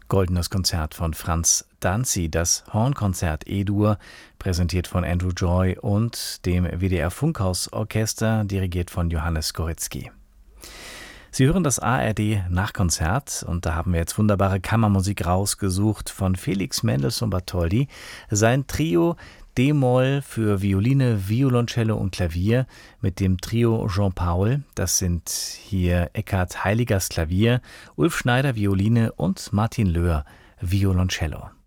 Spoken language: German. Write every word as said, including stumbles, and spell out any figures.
Goldenes Konzert von Franz Danzi, das Hornkonzert E-Dur, präsentiert von Andrew Joy und dem W D R-Funkhausorchester, dirigiert von Johannes Goretzky. Sie hören das A R D-Nachkonzert und da haben wir jetzt wunderbare Kammermusik rausgesucht von Felix Mendelssohn Bartholdy. Sein Trio D-Moll für Violine, Violoncello und Klavier mit dem Trio Jean-Paul. Das sind hier Eckhard Heiligers Klavier, Ulf Schneider Violine und Martin Löhr Violoncello.